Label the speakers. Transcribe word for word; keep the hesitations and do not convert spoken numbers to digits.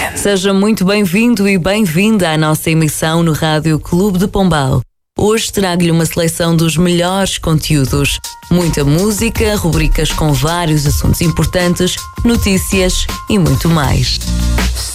Speaker 1: Seja muito bem-vindo e bem-vinda à nossa emissão no Rádio Clube de Pombal. Hoje trago-lhe uma seleção dos melhores conteúdos. Muita música, rubricas com vários assuntos importantes, notícias e muito mais.